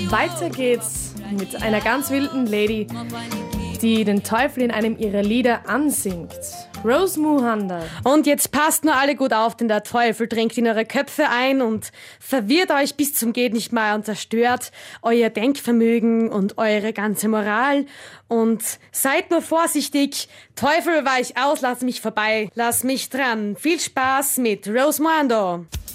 Weiter geht's mit einer ganz wilden Lady, die den Teufel in einem ihrer Lieder ansingt. Rose Muhanda. Und jetzt passt nur alle gut auf, denn der Teufel dringt in eure Köpfe ein und verwirrt euch bis zum geht nicht mehr und zerstört euer Denkvermögen und eure ganze Moral. Und seid nur vorsichtig. Teufel, weich aus, lass mich vorbei, lass mich dran. Viel Spaß mit Rose Muhanda.